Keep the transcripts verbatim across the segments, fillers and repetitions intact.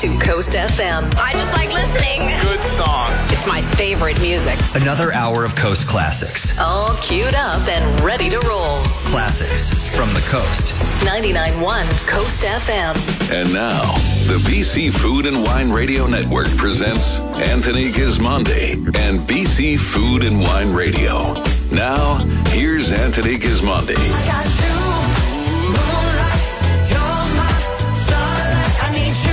to Coast F M. I just like listening. Good songs. It's my favorite music. Another hour of Coast classics. All queued up and ready to roll. Classics from the coast. ninety-nine point one Coast F M. And now, the B C Food and Wine Radio Network presents Anthony Gismondi and B C Food and Wine Radio. Now, here's Anthony Gismondi. I got you, moonlight, you're my starlight. I need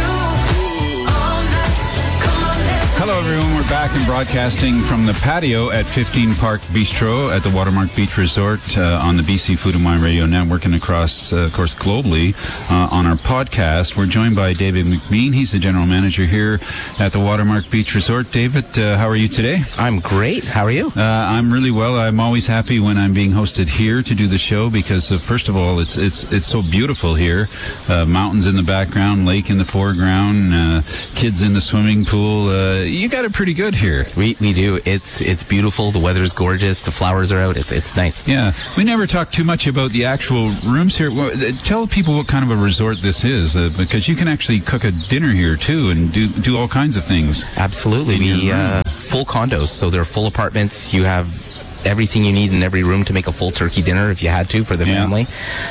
you all night. Come on, let's Hello, everyone. We're back and broadcasting from the patio at fifteen Park Bistro at the Watermark Beach Resort uh, on the B C Food and Wine Radio Network and across, uh, of course, globally uh, on our podcast. We're joined by David McBean. He's the general manager here at the Watermark Beach Resort. David, uh, how are you today? I'm great. How are you? Uh, I'm really well. I'm always happy when I'm being hosted here to do the show because, uh, first of all, it's it's it's so beautiful here. Uh, mountains in the background, lake in the foreground, uh, kids in the swimming pool. Uh, you got it pretty good here. We we do. It's it's beautiful. The weather's gorgeous. The flowers are out. It's it's nice. Yeah. We never talk too much about the actual rooms here. Well, uh, tell people what kind of a resort this is, uh, because you can actually cook a dinner here too and do do all kinds of things. Absolutely. In your We room. uh, full condos, so they're full apartments. You have everything you need in every room to make a full turkey dinner if you had to for the Yeah. family.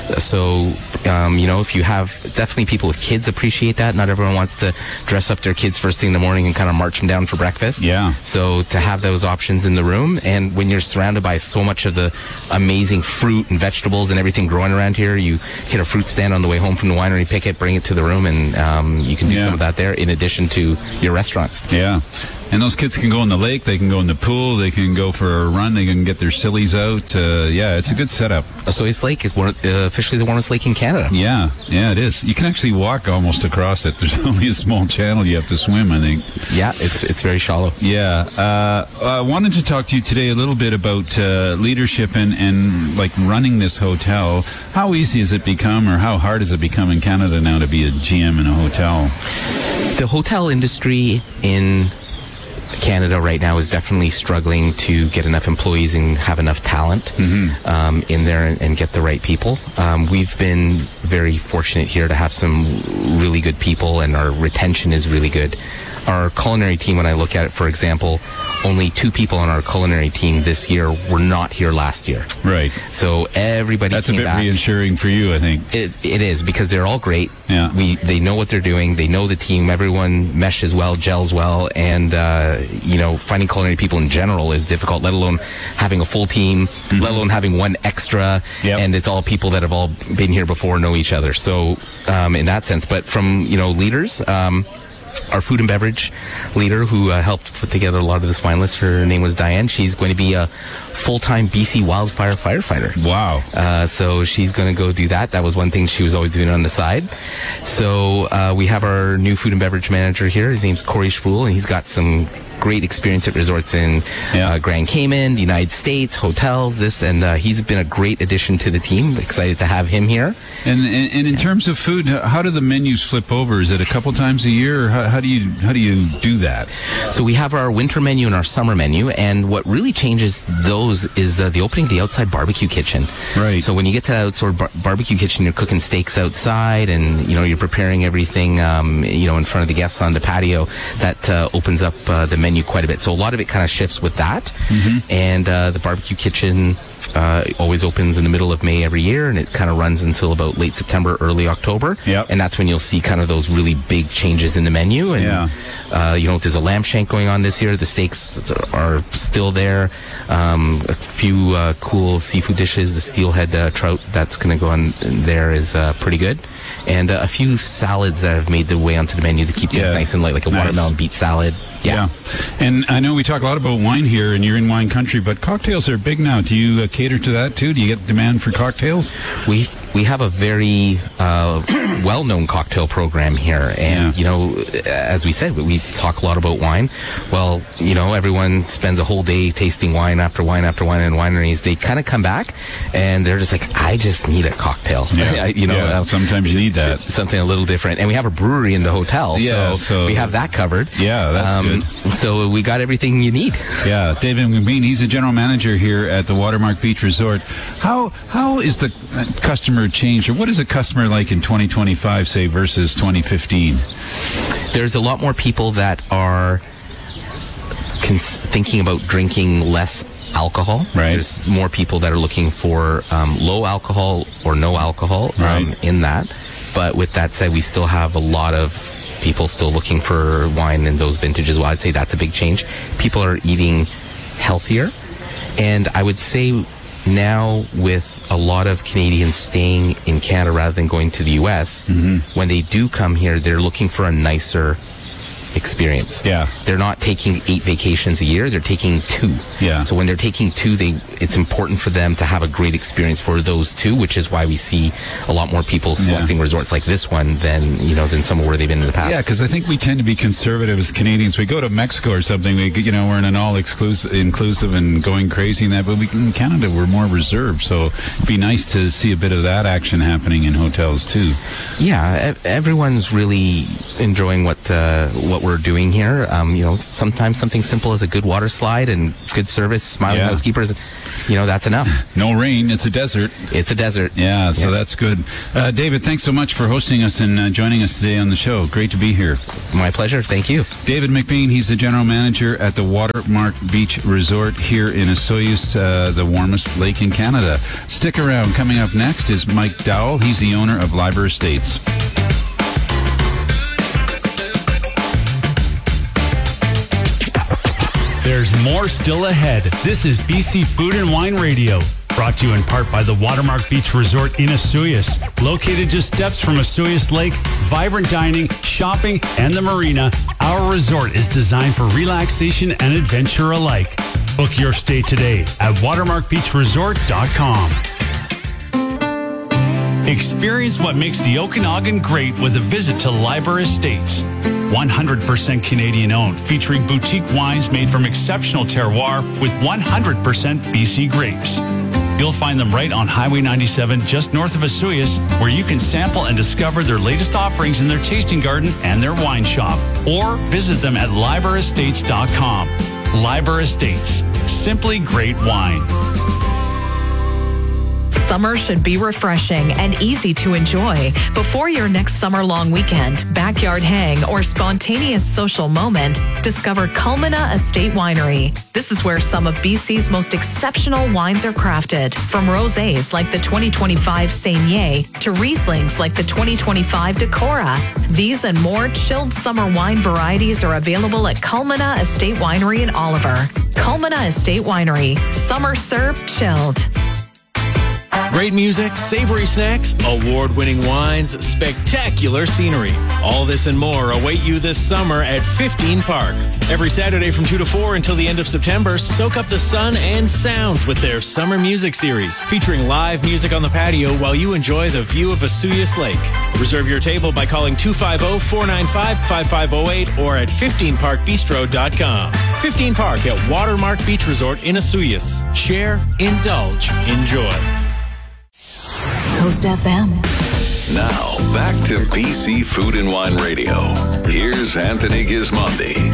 So, um, you know, if you have, definitely people with kids appreciate that. Not everyone wants to dress up their kids first thing in the morning and kind of march them down for breakfast. Yeah. So to have those options in the room, and when you're surrounded by so much of the amazing fruit and vegetables and everything growing around here, you hit a fruit stand on the way home from the winery, pick it, bring it to the room, and um, you can do Yeah. some of that there in addition to your restaurants. Yeah. And those kids can go in the lake, they can go in the pool, they can go for a run, they can get their sillies out. Uh, yeah, it's a good setup. Osoyoos Lake is one of, uh, officially the warmest lake in Canada. Yeah, yeah, it is. You can actually walk almost across it. There's only a small channel you have to swim, I think. Yeah, it's it's very shallow. Yeah. Uh, I wanted to talk to you today a little bit about uh, leadership and, and like running this hotel. How easy has it become, or how hard has it become in Canada now to be a G M in a hotel? The hotel industry in Canada right now is definitely struggling to get enough employees and have enough talent Mm-hmm. um, in there and, and get the right people. Um, we've been very fortunate here to have some really good people, and our retention is really good. Our culinary team, when I look at it, for example, only two people on our culinary team this year were not here last year. Right. So everybody That's a came bit back. reassuring for you, I think. It, it is, because they're all great. Yeah. We they know what they're doing. They know the team. Everyone meshes well, gels well, and uh, you know, finding culinary people in general is difficult. Let alone having a full team. Mm-hmm. Let alone having one extra. Yep. And it's all people that have all been here before, know each other. So um, in that sense, but from you know leaders. Um, Our food and beverage leader, who uh, helped put together a lot of this wine list, her name was Diane. She's going to be a full-time B C wildfire firefighter. Wow. Uh, so she's going to go do that. That was one thing she was always doing on the side. So uh, we have our new food and beverage manager here. His name's Corey Schruel, and he's got some great experience at resorts in Yeah. uh, Grand Cayman, the United States, hotels, this, and uh, he's been a great addition to the team. Excited to have him here. And, and and in terms of food, how do the menus flip over? Is it a couple times a year, or how, how do you how do you do that? So we have our winter menu and our summer menu, and what really changes those is uh, the opening of the outside barbecue kitchen. Right. So when you get to the outside bar- barbecue kitchen, you're cooking steaks outside, and you know you're preparing everything, um, you know, in front of the guests on the patio. That uh, opens up uh, the menu quite a bit. So a lot of it kind of shifts with that, Mm-hmm. and uh, the barbecue kitchen uh, always opens in the middle of May every year, and it kind of runs until about late September, early October. Yep. And that's when you'll see kind of those really big changes in the menu. And Yeah. uh, you know, there's a lamb shank going on this year. The steaks are still there. Um, a few uh, cool seafood dishes. The steelhead uh, trout that's going to go on there is uh, pretty good. And uh, a few salads that have made their way onto the menu to keep things Yeah. nice and light, like a Nice. watermelon beet salad. Yeah. And I know we talk a lot about wine here, and you're in wine country, but cocktails are big now. Do you uh, cater to that too? Do you get demand for cocktails? We we have a very uh, well-known cocktail program here, and Yeah. you know, as we said, we talk a lot about wine. Well, you know, everyone spends a whole day tasting wine after wine after wine in wineries. They kind of come back, and they're just like, I just need a cocktail. Yeah. I- you know, Yeah, uh, sometimes you need that. something a little different. And we have a brewery in the hotel, Yeah, so, so- we have that covered. Yeah, that's good. So we got everything you need. Yeah, David McBean, he's the general manager here at the Watermark Beach Resort. How how is the customer customer changed, or what is a customer like in twenty twenty-five, say, versus twenty fifteen? There's a lot more people that are cons- thinking about drinking less alcohol. Right. There's more people that are looking for um, low alcohol or no alcohol um, Right. in that. But with that said, we still have a lot of people still looking for wine in those vintages. Well, I'd say that's a big change. People are eating healthier. And I would say now with a lot of Canadians staying in Canada rather than going to the U S, mm-hmm. when they do come here, they're looking for a nicer experience. Yeah. They're not taking eight vacations a year, they're taking two. Yeah. So when they're taking two, they it's important for them to have a great experience for those two, which is why we see a lot more people selecting Yeah. resorts like this one than, you know, than somewhere where they've been in the past. Yeah, because I think we tend to be conservative as Canadians. We go to Mexico or something, we, you know, we're in an all-exclusive inclusive and going crazy in that, but we, in Canada, we're more reserved. So it'd be nice to see a bit of that action happening in hotels, too. Yeah, e- everyone's really enjoying what uh, what we're doing here. Um, you know, sometimes something simple as a good water slide and good service, smiling Yeah. housekeepers, you know, that's enough. No rain, it's a desert. It's a desert. Yeah, so Yeah. that's good. Uh, David, thanks so much for hosting us and uh, joining us today on the show. Great to be here. My pleasure. Thank you. David McBain, he's the general manager at the Watermark Beach Resort here in Osoyoos, uh, the warmest lake in Canada. Stick around. Coming up next is Mike Dowell. He's the owner of Liber Estates. There's more still ahead. This is B C Food and Wine Radio, brought to you in part by the Watermark Beach Resort in Osoyoos. Located just steps from Osoyoos Lake, vibrant dining, shopping, and the marina, our resort is designed for relaxation and adventure alike. Book your stay today at watermark beach resort dot com. Experience what makes the Okanagan great with a visit to Liber Estates. one hundred percent Canadian owned, featuring boutique wines made from exceptional terroir with one hundred percent B C grapes. You'll find them right on Highway ninety-seven, just north of Osoyoos, where you can sample and discover their latest offerings in their tasting garden and their wine shop. Or visit them at liber estates dot com. Liber Estates, simply great wine. Summer should be refreshing and easy to enjoy. Before your next summer-long weekend, backyard hang, or spontaneous social moment, discover Culmina Estate Winery. This is where some of B C's most exceptional wines are crafted, from rosés like the twenty twenty-five Saignée to Rieslings like the twenty twenty-five Decorah. These and more chilled summer wine varieties are available at Culmina Estate Winery in Oliver. Culmina Estate Winery, summer served chilled. Great music, savory snacks, award-winning wines, spectacular scenery. All this and more await you this summer at fifteen Park. Every Saturday from two to four until the end of September, soak up the sun and sounds with their summer music series, featuring live music on the patio while you enjoy the view of Osoyoos Lake. Reserve your table by calling two five zero, four nine five, five five zero eight or at fifteen park bistro dot com. fifteen Park at Watermark Beach Resort in Osoyoos. Share, indulge, enjoy. Coast F M. Now, back to B C Food and Wine Radio. Here's Anthony Gismondi.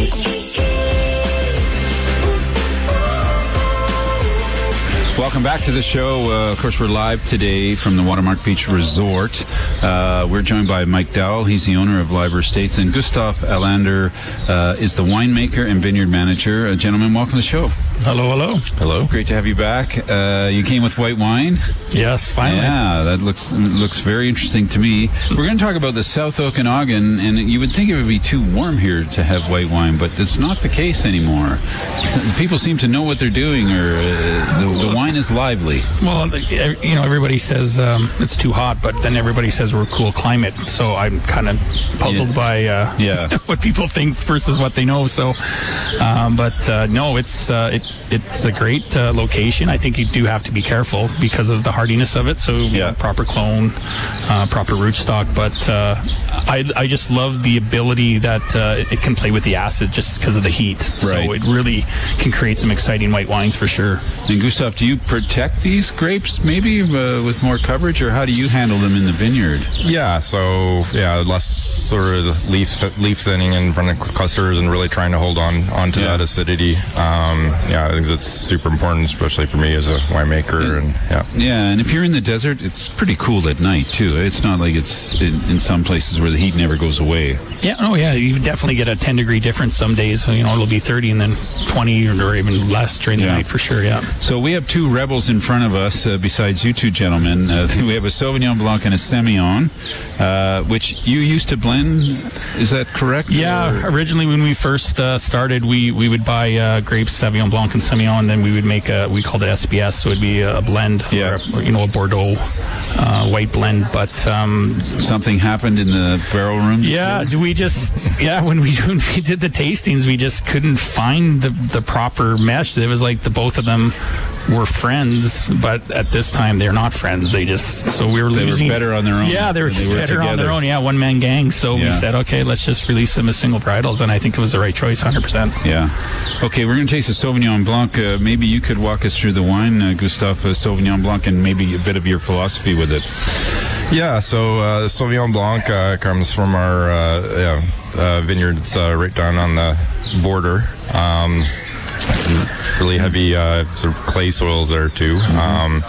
Welcome back to the show. Uh, of course, we're live today from the Watermark Beach Resort. Uh, we're joined by Mike Dowell. He's the owner of Liber Estates. And Gustav Alander uh, is the winemaker and vineyard manager. Uh, gentlemen, welcome to the show. Hello, hello. Hello. Great to have you back. Uh, you came with white wine? Yes, finally. Yeah, that looks looks very interesting to me. We're going to talk about the South Okanagan, and you would think it would be too warm here to have white wine, but it's not the case anymore. People seem to know what they're doing, or uh, the, the wine is lively. Well, you know, everybody says um, it's too hot, but then everybody says we're a cool climate, so I'm kind of puzzled Yeah. by uh, Yeah. what people think versus what they know. So, um, but uh, no, it's uh, it, it's a great uh, location. I think you do have to be careful because of the hardiness of it. So, you Yeah. know, proper clone, uh, proper rootstock. But uh, I, I just love the ability that uh, it can play with the acid just because of the heat. So Right. it really can create some exciting white wines for sure. And Gustav, do you protect these grapes maybe uh, with more coverage, or how do you handle them in the vineyard? Yeah, so yeah, less sort of leaf leaf thinning in front of clusters and really trying to hold on onto Yeah. that acidity. Um, yeah, I think it's super important, especially for me as a winemaker. And yeah, Yeah, and if you're in the desert, it's pretty cool at night too. It's not like it's in, in some places where the heat never goes away. Yeah, oh yeah, you definitely get a ten degree difference some days. So, you know, it'll be thirty and then twenty or even less during the Yeah. night for sure, yeah. So we have two Rebels in front of us, uh, besides you two gentlemen. Uh, we have a Sauvignon Blanc and a Semillon, uh, which you used to blend. Is that correct? Yeah, Or- originally when we first uh, started, we, we would buy uh, grapes, Sauvignon Blanc and Semillon, and then we would make a, we called it S B S, so it'd be a blend, Yeah. or, a, or, you know, a Bordeaux uh, white blend. But um, something happened in the barrel room? yeah, we just, yeah, when we, when we did the tastings, we just couldn't find the, the proper mesh. It was like the both of them were friends, but at this time they're not friends. They just, so we were They were losing. better on their own. Yeah, they were They were better on together. their own. Yeah, one man gang. So we Yeah. said, okay, let's just release them as single varietals, and I think it was the right choice, one hundred percent. Yeah. Okay, we're going to taste the Sauvignon Blanc. Uh, maybe you could walk us through the wine, uh, Gustave, uh, Sauvignon Blanc, and maybe a bit of your philosophy with it. yeah. So uh, Sauvignon Blanc uh, comes from our uh, yeah, uh, vineyards uh, right down on the border. Um, really heavy uh, sort of clay soils there too. Um,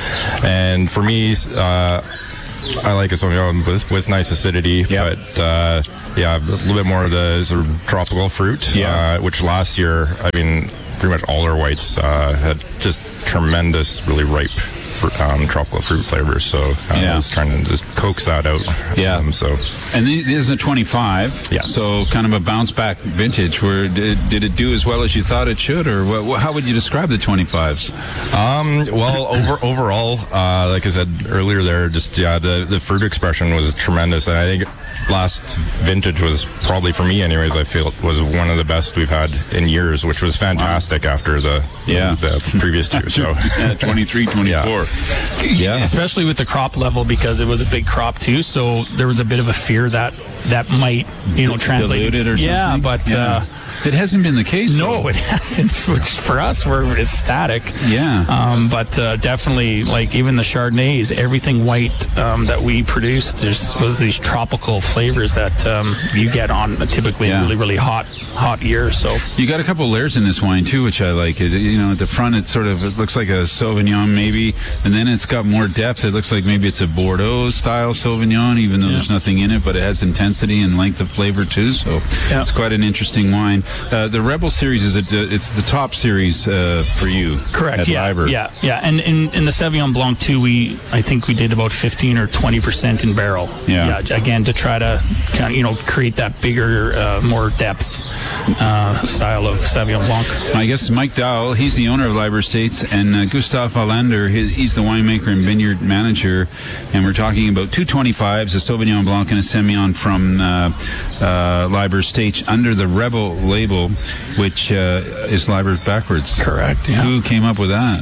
and for me, uh, I like a Sauvignon with, with nice acidity, Yep. but uh, yeah, a little bit more of the sort of tropical fruit, Yeah. uh, which last year, I mean, pretty much all our whites uh, had just tremendous, really ripe fr- um, tropical fruit flavors. So uh, Yeah. I was trying to just coax that out. Yeah. Um, so And th- this is a twenty-five. Yes. So kind of a bounce back vintage. Where did, did it do as well as you thought it should, or what, what, how would you describe the twenty-fives? Um, well, over overall, uh, like I said earlier, there just yeah, the the fruit expression was tremendous, and I think last vintage was probably for me, anyways. I feel it was one of the best we've had in years, which was fantastic after the Yeah. the previous two. So Yeah, twenty-three, twenty-four. Yeah. Especially with the crop level, because it was a big crop too. So there was a bit of a fear that that might, you know, translate. Diluted or yeah, something? but Yeah. Uh, it hasn't been the case. no, though. it hasn't. Which for us, we're ecstatic. Yeah. Um, but uh, definitely, like even the Chardonnays, everything white um, that we produced, there's was these tropical flavors that um, you get on a typically Yeah. really, really hot, hot year. So You got a couple layers in this wine too, which I like. It, you know, at the front, it sort of it looks like a Sauvignon maybe, and then it's got more depth. It looks like maybe it's a Bordeaux style Sauvignon, even though Yeah. there's nothing in it, but it has intensity and length of flavor too. So Yeah. it's quite an interesting wine. Uh, the Rebel series is it? Uh, it's the top series uh, for you. correct. At Yeah, Liber. yeah, yeah. And in, in the Sauvignon Blanc too, we I think we did about fifteen or twenty percent in barrel. Yeah. Again, to try to kind of you know create that bigger, uh, more depth uh, style of Sauvignon Blanc. I guess Mike Dowell, he's the owner of Liber Estates, and uh, Gustave Hollander, he, he's the winemaker and vineyard manager, and we're talking about two twenty-fives, a Sauvignon Blanc and a Semillon from uh, uh, Liber Estates under the Rebel label, which uh, is Liber backwards. Correct, yeah. Who came up with that?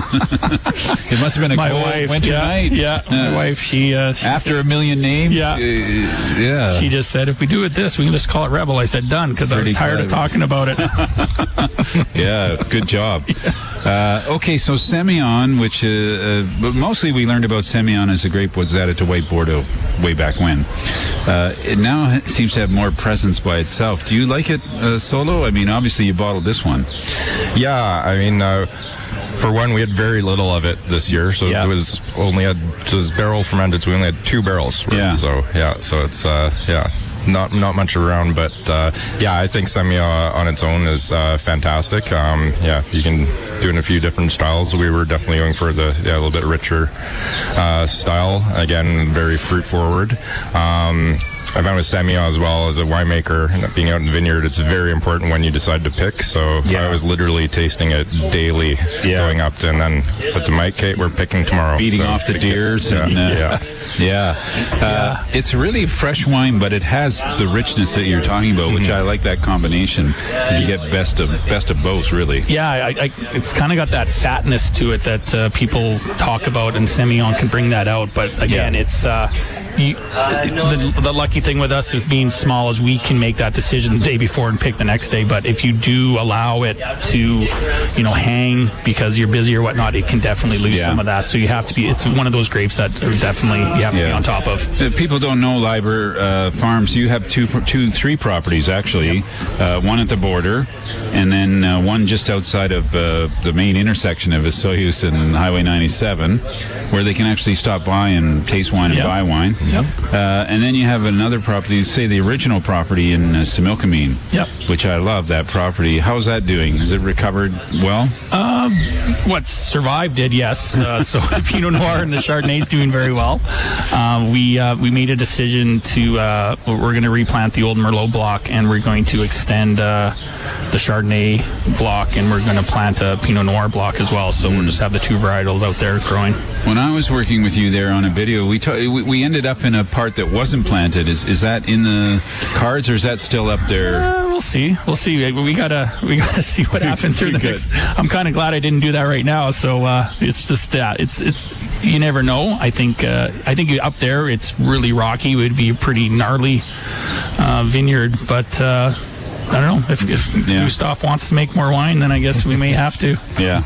It must have been a My cold wife, winter yeah, night. yeah. My Uh, wife, she, uh, she After said- a million names? Yeah. Uh, yeah. She just said, if we do it this, we can just call it Rebel. I said, done, because I was Pretty tired of clever. talking about it. Yeah, good job. Uh, okay, so Semillon, which uh, uh, but mostly we learned about Semillon as a grape was added to white Bordeaux way back when. Uh, it now seems to have more presence by itself. Do you like it uh, solo? I mean, obviously you bottled this one. yeah, I mean. Uh, For one, we had very little of it this year, so Yeah. it was only had it was barrel fermented. So we only had two barrels. worth. Yeah. So yeah, so it's uh, yeah, not not much around, but uh, yeah, I think Semillon on its own is uh, fantastic. Um, yeah, you can do it in a few different styles. We were definitely going for the yeah, a little bit richer uh, style. Again, very fruit forward. Um, I found with Semillon as well as a winemaker, and being out in the vineyard, it's very important when you decide to pick. So Yeah. I was literally tasting it daily, Yeah. going up to, and then said to Mike, Kate, we're picking tomorrow. Beating So- off the deers. Yeah. And, uh, yeah. Yeah. Uh, it's really fresh wine, but it has the richness that you're talking about, which I like that combination. You get best of best of both, really. Yeah, I, I, it's kind of got that fatness to it that uh, people talk about, and Semillon can bring that out. But again, Yeah. it's uh, you, the, the lucky thing with us is being small is we can make that decision the day before and pick the next day. But if you do allow it to, you know, hang because you're busy or whatnot, it can definitely lose Yeah. some of that. So you have to be. It's one of those grapes that are definitely you have to be Yeah. on top of. Uh, people don't know Liber uh, Farms. You have two, two, three properties actually. Uh, one at the border, and then uh, one just outside of uh, the main intersection of Osoyoos and Highway ninety-seven, where they can actually stop by and taste wine and Yep. buy wine. Yep. Uh, and then you have another property, say the original property in uh, Similkameen, Yep. which I love that property. How's that doing? Is it recovered well? Um, what survived did, yes. Uh, so the Pinot Noir and the Chardonnay is doing very well. Uh, we uh, we made a decision to uh, we're going to replant the old Merlot block, and we're going to extend uh, the Chardonnay block, and we're going to plant a Pinot Noir block as well. So we'll just have the two varietals out there growing. When I was working with you there on a video, we ta- we, we ended up in a part that wasn't planted. Is is that in the cards, or is that still up there? Uh, we'll see. We'll see. We gotta we gotta see what happens through the Good. next. I'm kind of glad I didn't do that right now. So uh, it's just uh, it's it's you never know. I think uh, I think up there it's really rocky. It would be a pretty gnarly uh, vineyard, but. Uh, I don't know. If, if Yeah. Gustav wants to make more wine, then I guess we may have to. Yeah.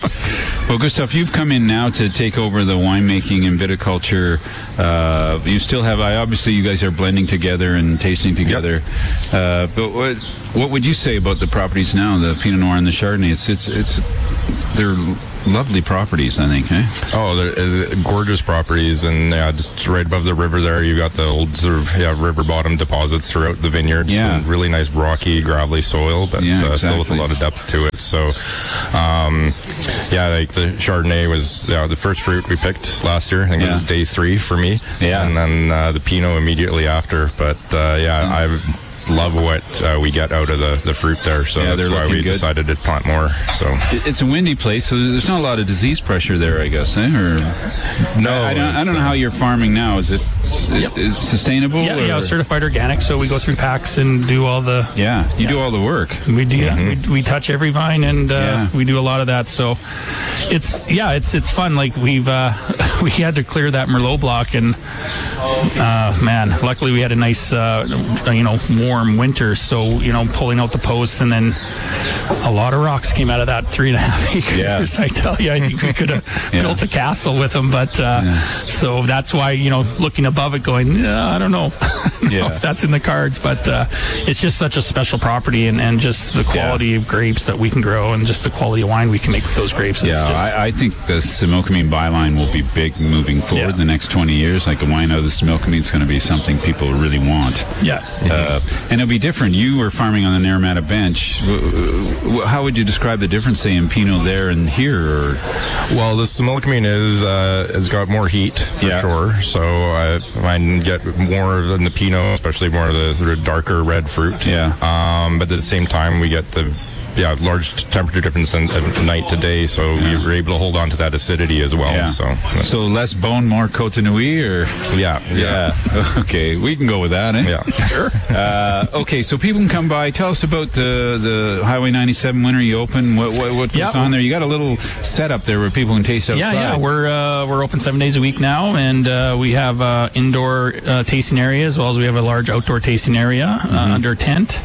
Well, Gustav, you've come in now to take over the winemaking and viticulture. Uh, you still have, I obviously, you guys are blending together and tasting together. Uh, but what what would you say about the properties now, the Pinot Noir and the Chardonnay? It's it's it's, it's they're lovely properties, I think. Eh? Oh, they're uh, gorgeous properties, and yeah, just right above the river there, you got the old sort of yeah, river bottom deposits throughout the vineyards. Yeah. And really nice rocky, gravelly soil, but Yeah, uh, still with a exactly. lot of depth to it. So, um, yeah, like the Chardonnay was yeah, the first fruit we picked last year. I think it was Yeah. day three for me. Yeah. And then uh, the Pinot immediately after. But uh, yeah, I love what uh, we get out of the, the fruit there. So Yeah, that's they're why looking we good. decided to plant more. So It- It's a windy place, so there's not a lot of disease pressure there, I guess. Eh? Or no, I, I don't, I it's, don't know uh, how you're farming now. Is it, Yep. is it sustainable? Yeah, yeah, or- certified organic. So we go through packs and do all the. Yeah, you do all the work. We do. Yeah, we, we touch every vine, and uh, Yeah. we do a lot of that. So it's yeah, it's it's fun. Like we've uh, we had to clear that Merlot block, and uh, man, luckily we had a nice uh, you know warm winter. So you know pulling out the posts, and then a lot of rocks came out of that three and a half acres. Yeah. I tell you, I think we could have Yeah. built a castle with them. But uh, so that's why you know looking above it, going, yeah, I don't know, know Yeah. if that's in the cards. But uh, it's just such a special property, and, and just the quality of grapes that we can grow, and just the quality of wine we can make with those grapes. It's Yeah, just, I, I think the Similkameen byline will be big moving forward Yeah. in the next twenty years. Like a wine out of the Similkameen is going to be something people really want. yeah. Uh, and it'll be different. You were farming on the Naramata Bench. W- w- How would you describe the difference, say, in Pinot there and here? Or Well, the Similkameen is uh, has got more heat for Yeah. sure, so I might get more than the Pinot, especially more of the sort of darker red fruit. Yeah. Um, but at the same time, we get the yeah large temperature difference in, in night to day, so we were able to hold on to that acidity as well. yeah. So so less bone, more Côte Nuit, or yeah, yeah, yeah. Okay, we can go with that. Eh? yeah. Sure. Uh, okay, so people can come by. Tell us about the the Highway ninety-seven. When are you open? What what what's Yeah. on there? You got a little setup there where people can taste outside. Yeah, yeah, we're uh, we're open seven days a week now, and uh, we have uh, indoor uh, tasting area as well as we have a large outdoor tasting area uh, Mm-hmm. under a tent,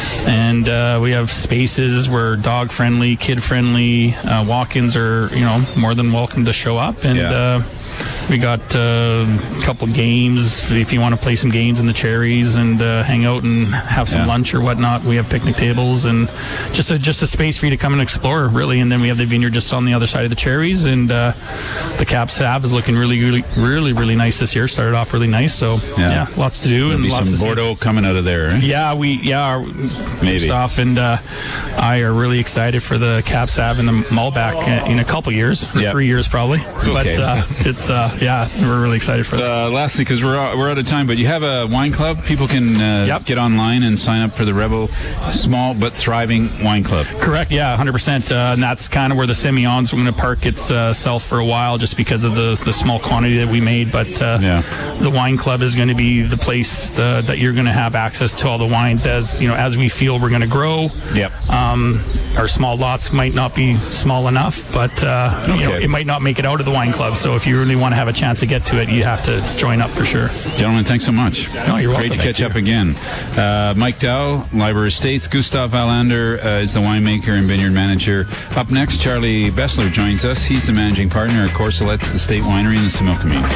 and uh, we have spaces where dog friendly, kid friendly, uh, walk-ins are you know more than welcome to show up, and. Yeah. Uh, we got uh, a couple games if you want to play some games in the cherries and uh, hang out and have some Yeah. lunch or whatnot. We have picnic tables and just a just a space for you to come and explore, really. And then we have the vineyard just on the other side of the cherries, and uh, the Cap Sav is looking really, really, really, really nice this year. Started off really nice, so Yeah. yeah, lots to do There'll and be lots some to see. Bordeaux coming out of there. Eh? Yeah, we yeah, our Maybe. stuff, and uh, I are really excited for the Cap Sav and the Malbec uh, in a couple years, or Yep. three years probably. But Okay. uh, it's uh, yeah, we're really excited for that. Uh, lastly, because we're out, we're out of time, but you have a wine club. People can uh, Yep. get online and sign up for the Rebel Small but Thriving Wine Club. Correct, yeah, one hundred percent. Uh, and that's kind of where the Semillon's going to park itself for a while, just because of the, the small quantity that we made. But uh, Yeah. the wine club is going to be the place the, that you're going to have access to all the wines as you know as we feel we're going to grow. Yep. Um, our small lots might not be small enough, but uh, you know, Okay. it might not make it out of the wine club. So if you really want to have have a chance to get to it, you have to join up for sure. Gentlemen, thanks so much. No, you're welcome. Great to catch up again. Uh, Mike Dow, Liber Estates. Gustav Valander uh, is the winemaker and vineyard manager. Up next, Charlie Bessler joins us. He's the managing partner at Corselet's Estate Winery in the Similkameen.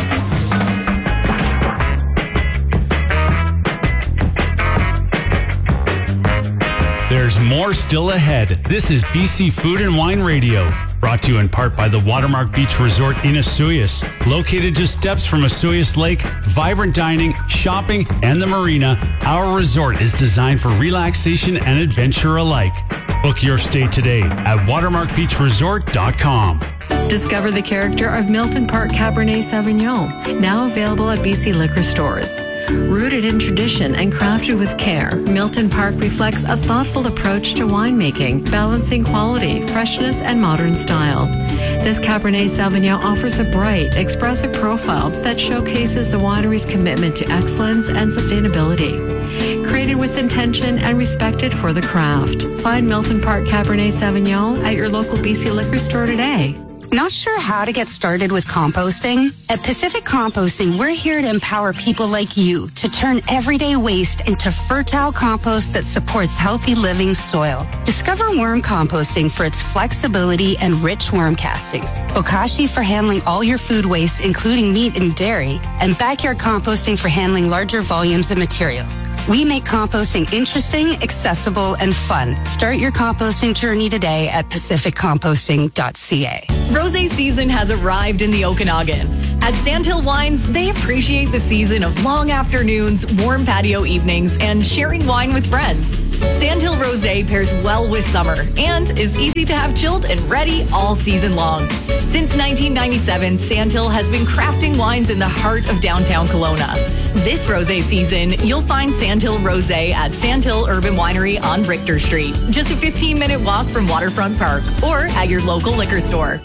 There's more still ahead. This is B C Food and Wine Radio, brought to you in part by the Watermark Beach Resort in Osoyoos. Located just steps from Osoyoos Lake, vibrant dining, shopping, and the marina, our resort is designed for relaxation and adventure alike. Book your stay today at watermark beach resort dot com. Discover the character of Milton Park Cabernet Sauvignon, now available at B C liquor stores. Rooted in tradition and crafted with care, Milton Park reflects a thoughtful approach to winemaking, balancing quality, freshness, and modern style. This Cabernet Sauvignon offers a bright, expressive profile that showcases the winery's commitment to excellence and sustainability. Created with intention and respected for the craft. Find Milton Park Cabernet Sauvignon at your local B C liquor store today. Not sure how to get started with composting? At Pacific Composting, we're here to empower people like you to turn everyday waste into fertile compost that supports healthy living soil. Discover worm composting for its flexibility and rich worm castings, Bokashi for handling all your food waste, including meat and dairy, and backyard composting for handling larger volumes of materials. We make composting interesting, accessible, and fun. Start your composting journey today at pacific composting dot c a. Rosé season has arrived in the Okanagan. At Sandhill Wines, they appreciate the season of long afternoons, warm patio evenings, and sharing wine with friends. Sandhill Rosé pairs well with summer and is easy to have chilled and ready all season long. Since nineteen ninety-seven, Sandhill has been crafting wines in the heart of downtown Kelowna. This rosé season, you'll find Sandhill Rosé at Sandhill Urban Winery on Richter Street, just a fifteen-minute walk from Waterfront Park, or at your local liquor store.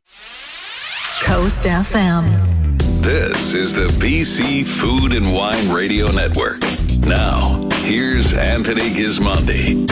Coast F M. This is the B C Food and Wine Radio Network. Now, here's Anthony Gismondi.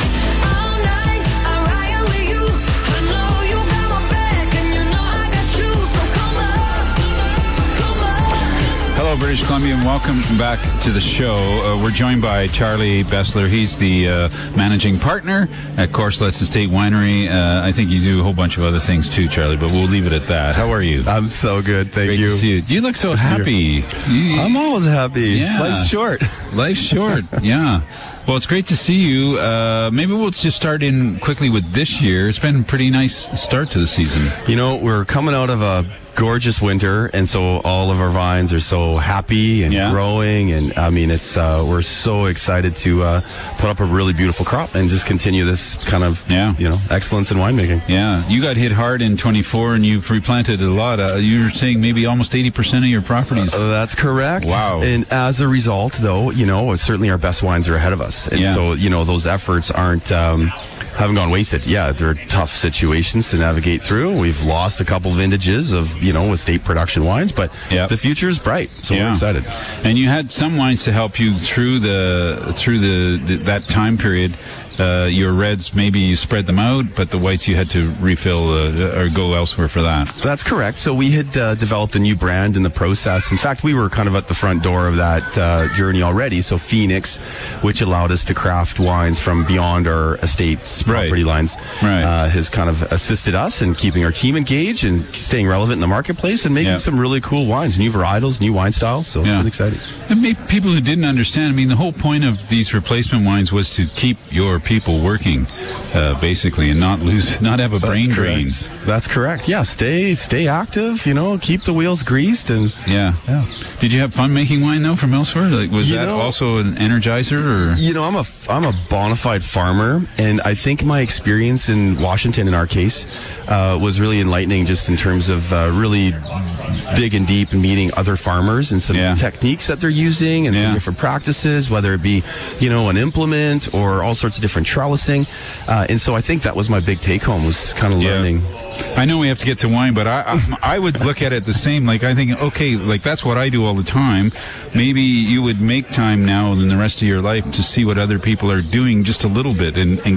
Hello, British Columbia, and welcome back to the show. Uh, we're joined by Charlie Bessler. He's the uh, managing partner at Corselet's Estate Winery. Uh, I think you do a whole bunch of other things too, Charlie, but we'll leave it at that. How are you? I'm so good, thank Great you. to see you. You look so happy. You, I'm always happy. Yeah. Life's short. Life's short, yeah. Well, it's great to see you. Uh, maybe we'll just start in quickly with this year. It's been a pretty nice start to the season. You know, we're coming out of a gorgeous winter, and so all of our vines are so happy and Yeah. growing, and I mean, it's uh, we're so excited to uh, put up a really beautiful crop and just continue this kind of Yeah. you know excellence in winemaking. Yeah, you got hit hard in twenty-four, and you've replanted a lot. Uh, you were saying maybe almost eighty percent of your properties. Uh, that's correct. Wow. And as a result, though, you know, certainly our best wines are ahead of us. And Yeah. so, you know, those efforts aren't, um, haven't gone wasted. Yeah, they're tough situations to navigate through. We've lost a couple vintages of, you know, estate production wines, but Yep. the future's bright. So Yeah. we're excited. And you had some wines to help you through the through the, the that time period. Uh, your reds, maybe you spread them out, but the whites you had to refill uh, or go elsewhere for that. That's correct. So we had uh, developed a new brand in the process. In fact, we were kind of at the front door of that uh, journey already. So Phoenix, which allowed us to craft wines from beyond our estate's property lines, Right. uh, has kind of assisted us in keeping our team engaged and staying relevant in the marketplace and making Yeah. some really cool wines, new varietals, new wine styles. So it's Yeah. really exciting. And maybe people who didn't understand, I mean, the whole point of these replacement wines was to keep your people working, uh, basically, and not lose, not have a brain drain. That's correct. Yeah, stay stay active. You know, keep the wheels greased, and Yeah. yeah. Did you have fun making wine though from elsewhere? Like, was You that know- also an energizer, or? You know, I'm a I'm a bona fide farmer, and I think my experience in Washington, in our case, uh, was really enlightening, just in terms of uh, really digging deep and meeting other farmers and some Yeah. techniques that they're using and Yeah. some different practices, whether it be, you know, an implement or all sorts of different trellising. Uh, and so I think that was my big take home, was kind of Yeah. learning. I know we have to get to wine, but I, I I would look at it the same. Like, I think, okay, like that's what I do all the time. Maybe you would make time now in the rest of your life to see what other people are doing just a little bit and, and get off the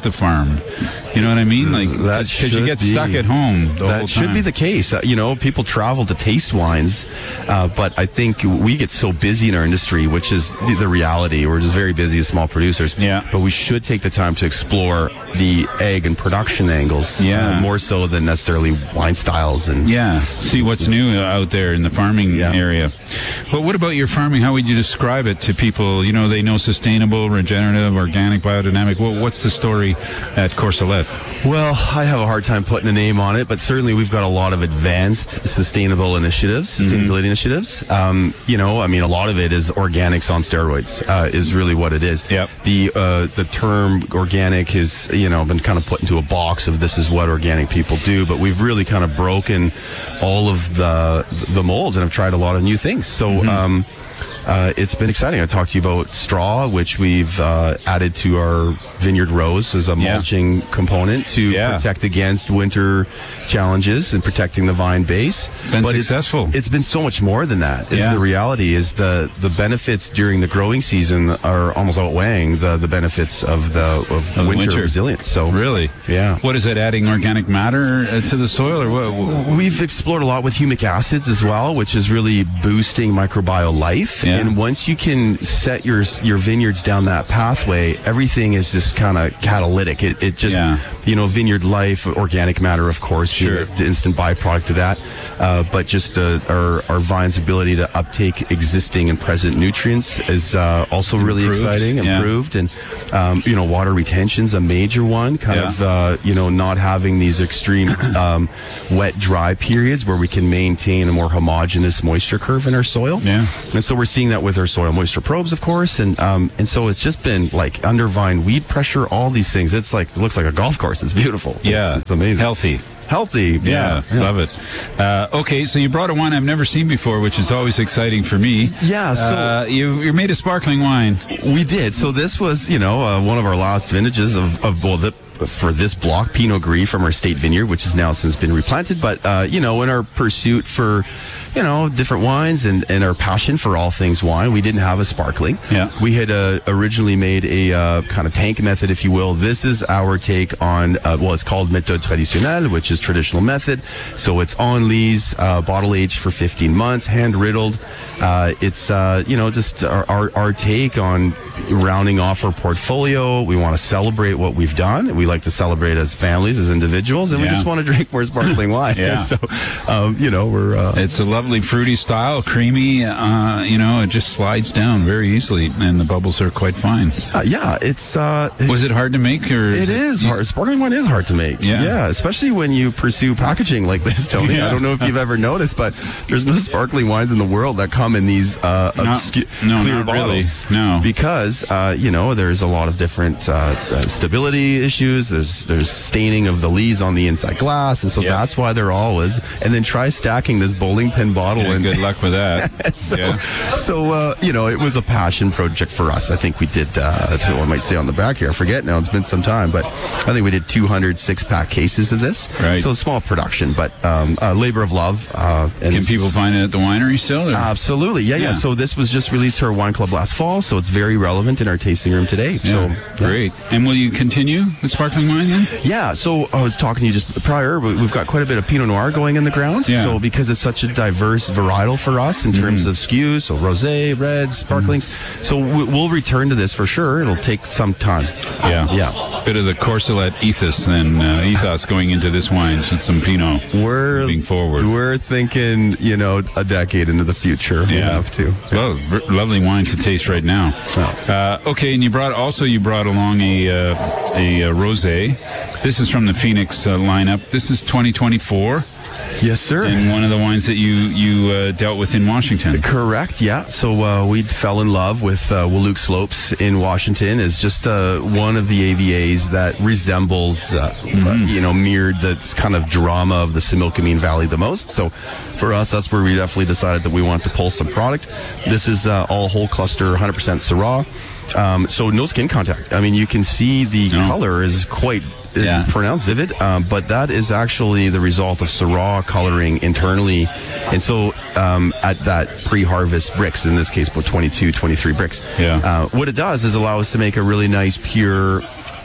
the farm. You know what I mean? Like, that because you get should stuck be- at home the that whole should time. be the case. Uh, you know, people travel to taste wines, uh, but I think we get so busy in our industry, which is the, the reality. We're just very busy as small producers. Yeah. But we should take the time to explore the egg and production angles. Yeah. Uh, more so than necessarily wine styles and. Yeah, see what's new out there in the farming area. But what about your farming? How would you describe it to people? You know, they know sustainable, regenerative, organic, biodynamic. Well, what's the story at Courcelette? Well, I have a hard time putting a name on it, but certainly we've got a lot of advanced sustainable initiatives, sustainability initiatives. Um, you know, I mean, a lot of it is organics on steroids, uh, is really what it is. Yep. The uh, the term organic is, you know, been kind of put into a box of this is what organic people do, but we've really kind of broken all of the the molds and have tried a lot of new things. So, Mm-hmm. um, Uh, it's been exciting. I talked to you about straw, which we've uh, added to our vineyard rows as a Yeah. mulching component to Yeah. protect against winter challenges and protecting the vine base. Been But successful. It's, it's been so much more than that. Is Yeah. the reality is the the benefits during the growing season are almost outweighing the the benefits of the of, Of the winter, winter. resilience. So Really? yeah. What is it, adding organic matter uh, to the soil, or what? what- We've explored a lot with humic acids as well, which is really boosting microbial life. Yeah. And once you can set your your vineyards down that pathway, everything is just kind of catalytic. It, it just, Yeah. you know, vineyard life, organic matter, of course, being Sure. the instant byproduct of that. Uh, but just uh, our, our vine's ability to uptake existing and present nutrients is uh, also really Improved, exciting, yeah. improved. And, um, you know, water retention's a major one, kind Yeah. of, uh, you know, not having these extreme um, wet, dry periods where we can maintain a more homogeneous moisture curve in our soil. Yeah. And so we're seeing that with our soil moisture probes, of course. And um, and so it's just been like under vine weed pressure, all these things. It's like, it looks like a golf course. It's beautiful. Yeah. It's, it's amazing. Healthy. Healthy. Yeah, Yeah. love it. Uh, okay, so you brought a wine I've never seen before, which is always exciting for me. Yeah, so- uh, you you made a sparkling wine. We did. So this was, you know, uh, one of our last vintages of, of well, the, for this block, Pinot Gris from our state vineyard, which has now since been replanted. But, uh, you know, in our pursuit for, you know, different wines and, and our passion for all things wine, we didn't have a sparkling. Yeah. We had uh, originally made a uh, kind of tank method, if you will. This is our take on, uh, well, it's called méthode traditionnelle, which is traditional method. So it's on lees, uh, bottle aged for fifteen months, hand riddled. Uh, it's, uh, you know, just our, our, our take on rounding off our portfolio. We want to celebrate what we've done. We like to celebrate as families, as individuals, and Yeah. we just want to drink more sparkling wine. Yeah. So, um, you know, we're... Uh, It's a lovely fruity style, creamy. Uh, you know, it just slides down very easily, and the bubbles are quite fine. uh, yeah, it's... Uh, Was it hard to make, or It is hard. Sparkling wine is hard to make. Yeah. Yeah, especially when you pursue packaging like this, Tony. Yeah. I don't know if you've ever noticed, but there's no sparkling wines in the world that come in these uh, Not- obscu- no, clear not bottles. really. No. Because, uh, you know, there's a lot of different uh, uh, stability issues. There's there's staining of the lees on the inside glass, and so Yeah. that's why they're always. And then try stacking this bowling pin bottle Yeah, and good luck with that. so, Yeah. so uh, you know, it was a passion project for us. I think we did, uh, that's what I might say on the back here. I forget now, it's been some time, but I think we did two hundred six-pack cases of this. Right. So small production, but um, a labor of love. Uh, and Can it's- people find it at the winery still? or- Absolutely. Yeah, yeah, Yeah. So this was just released to our wine club last fall, so it's very relevant in our tasting room today. Yeah, So great. And will you continue with sparkling wine then? Yeah, so I was talking to you just prior, but we've got quite a bit of Pinot Noir going in the ground. Yeah. So because it's such a diverse varietal for us in terms of S K Us, so rosé, reds, sparklings. So we- we'll return to this for sure. It'll take some time. Yeah. Yeah. Bit of the Courcelette ethos then, uh, ethos going into this wine, and some Pinot We're moving forward. We're thinking, you know, a decade into the future. We Yeah. have to. Well, r- lovely wine to taste right now. Uh, okay, and you brought also you brought along a uh, a, uh rosé. This is from the Phoenix uh, lineup. This is twenty twenty-four. Yes, sir. And one of the wines that you you uh, dealt with in Washington. Correct, yeah. So uh, we fell in love with uh, Walook Slopes in Washington as just uh, one of the A V As that resembles, uh, uh, you know, mirrored that's kind of drama of the Similkameen Valley the most. So for us, that's where we definitely decided that we want to pull some product. This is uh, all whole cluster, one hundred percent Syrah. Um, so no skin contact. I mean, you can see the No. color is quite uh, Yeah. pronounced vivid, um, but that is actually the result of Syrah coloring internally. And so um, at that pre-harvest bricks, in this case, about twenty-two, twenty-three bricks, Yeah. uh, what it does is allow us to make a really nice, pure,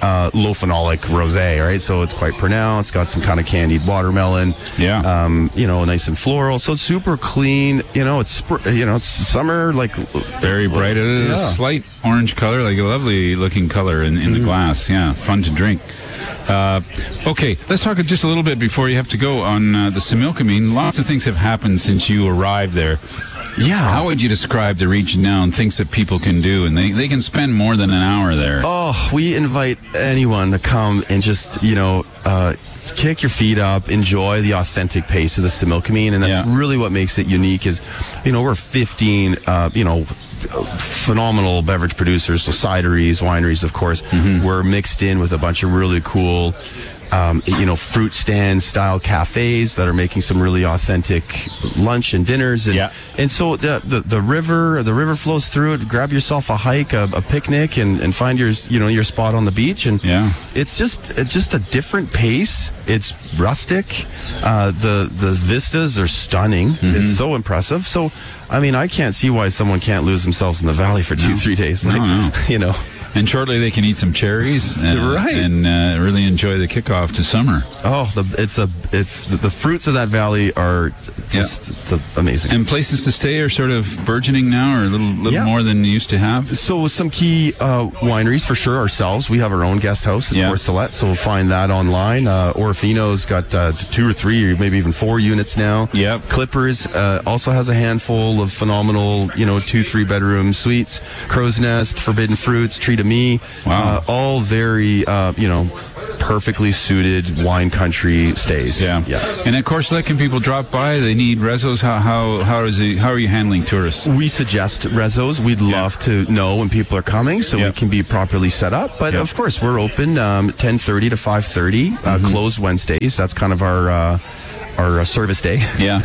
uh, low phenolic rosé, right? So it's quite pronounced. Got some kind of candied watermelon. Yeah. Um, you know, nice and floral. So it's super clean. You know, it's spr- you know, it's summer, like very bright. It is yeah. a slight orange color, like a lovely looking color in, in mm-hmm. the glass. Yeah, fun to drink. Uh, okay, let's talk just a little bit before you have to go on uh, the Similkameen. Lots of things have happened since you arrived there. Yeah. How would you describe the region now and things that people can do? And they, they can spend more than an hour there. Oh, we invite anyone to come and just, you know, uh, kick your feet up, enjoy the authentic pace of the Similkameen. And that's yeah. really what makes it unique is, you know, we're fifteen, uh, you know, phenomenal beverage producers, so cideries, wineries, of course. Mm-hmm. We're mixed in with a bunch of really cool, um, you know, fruit stand style cafes that are making some really authentic lunch and dinners. And, yeah. and so the, the the river the river flows through it. Grab yourself a hike, a, a picnic, and, and find your you know your spot on the beach. And yeah. it's just it's just a different pace. It's rustic. Uh, the the vistas are stunning. Mm-hmm. It's so impressive. So. I mean, I can't see why someone can't lose themselves in the valley for two, no. three days. Like, no, no. You know. And shortly they can eat some cherries and, right. and uh, really enjoy the kickoff to summer. Oh, the, it's a it's the, the fruits of that valley are just yeah. the, amazing. And places to stay are sort of burgeoning now, or a little little yeah. more than you used to have. So some key uh, wineries for sure. Ourselves, we have our own guest house at yeah. Port Salette, so we'll find that online. Uh, Orofino's got uh, two or three, or maybe even four units now. Yep. Clippers uh, also has a handful of phenomenal, you know, two three bedroom suites. Crow's Nest, Forbidden Fruits, Treat of Me. Wow. Uh, all very, uh, you know, perfectly suited wine country stays. Yeah. yeah. And of course, let can people drop by? They need rezos. How how how is it, how are you handling tourists? We suggest rezos. We'd love yeah. to know when people are coming, so yep. we can be properly set up. But yep. of course, we're open um, ten thirty to five thirty. Uh, mm-hmm. Closed Wednesdays. That's kind of our uh, our uh, service day. Yeah.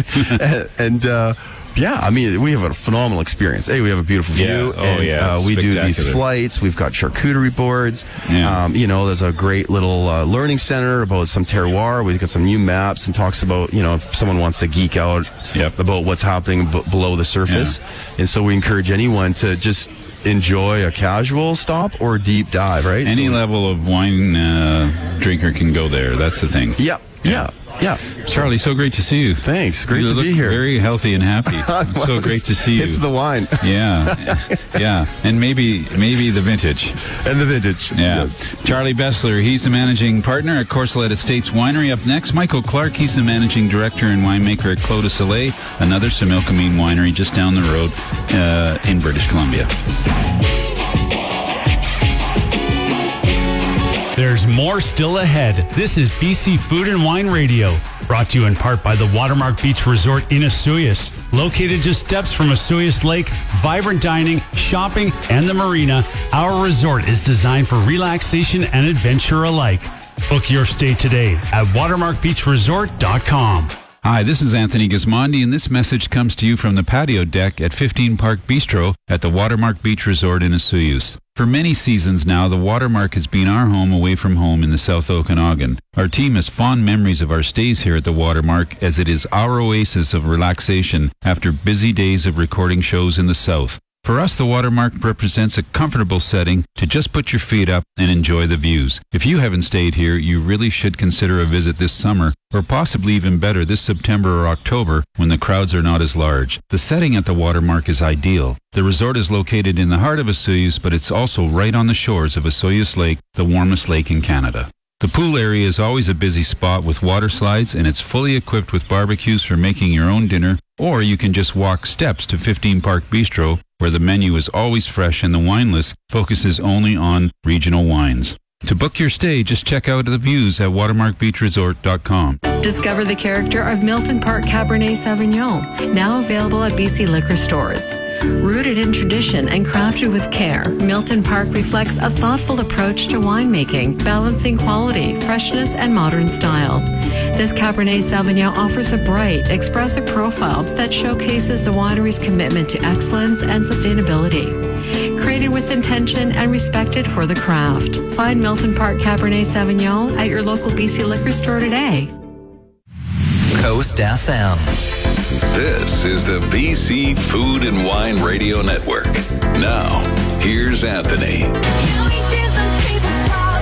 and. Uh, Yeah, I mean, we have a phenomenal experience. Hey, we have a beautiful view. Yeah. Oh, and, yeah. Uh, we do these flights. We've got charcuterie boards. Yeah. Um, you know, there's a great little uh, learning center about some terroir. We've got some new maps and talks about, you know, if someone wants to geek out yep. about what's happening b- below the surface. Yeah. And so we encourage anyone to just enjoy a casual stop or a deep dive, right? Any so, level of wine uh, drinker can go there. That's the thing. Yeah. Yeah. Yeah. Charlie, so great to see you. Thanks. Great you to look be here. Very healthy and happy. Well, so great to see you. It's the wine. Yeah. Yeah. And maybe maybe the vintage. And the vintage. Yeah. Yes. Charlie Bessler, he's the managing partner at Courcelette Estates Winery. Up next, Michael Clark, he's the managing director and winemaker at Clos de Soleil, another Similkameen winery just down the road uh, in British Columbia. There's more still ahead. This is B C Food and Wine Radio, brought to you in part by the Watermark Beach Resort in Osoyoos. Located just steps from Osoyoos Lake, vibrant dining, shopping, and the marina, our resort is designed for relaxation and adventure alike. Book your stay today at watermark beach resort dot com. Hi, this is Anthony Gismondi, and this message comes to you from the patio deck at fifteen Park Bistro at the Watermark Beach Resort in Osoyoos. For many seasons now, the Watermark has been our home away from home in the South Okanagan. Our team has fond memories of our stays here at the Watermark, as it is our oasis of relaxation after busy days of recording shows in the South. For us, the Watermark represents a comfortable setting to just put your feet up and enjoy the views. If you haven't stayed here, you really should consider a visit this summer, or possibly even better this September or October when the crowds are not as large. The setting at the Watermark is ideal. The resort is located in the heart of Osoyoos, but it's also right on the shores of Osoyoos Lake, the warmest lake in Canada. The pool area is always a busy spot with water slides, and it's fully equipped with barbecues for making your own dinner, or you can just walk steps to fifteen Park Bistro, where the menu is always fresh and the wine list focuses only on regional wines. To book your stay, just check out the views at watermark beach resort dot com. Discover the character of Milton Park Cabernet Sauvignon, now available at B C liquor stores. Rooted in tradition and crafted with care, Milton Park reflects a thoughtful approach to winemaking, balancing quality, freshness, and modern style. This Cabernet Sauvignon offers a bright, expressive profile that showcases the winery's commitment to excellence and sustainability. Created with intention and respected for the craft. Find Milton Park Cabernet Sauvignon at your local B C liquor store today. Coast F M. This is the B C Food and Wine Radio Network. Now, here's Anthony. Can we dance on tabletop?